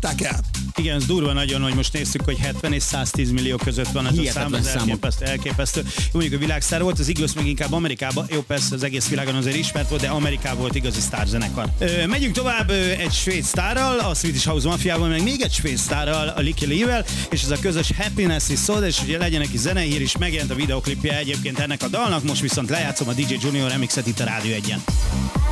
adták el. Igen, ez durva nagyon, hogy most nézzük, hogy 70 és 110 millió között van ez a szám, ez elképesztő. Mondjuk a világsztár volt, az Eagles még inkább Amerikában, jó persze az egész világon azért ismert volt, de Amerikában volt igazi sztárzenekar. Megyünk tovább egy svéd sztárral, a Swedish House Mafiával, meg még egy svéd sztárral, a Lykke Livel, és ez a közös Happiness is szól, és ugye legyen neki zenehír is, megjelent a videoklipje egyébként ennek a dalnak, most viszont lejátszom a DJ Junior remixet itt a Rádió 1-en.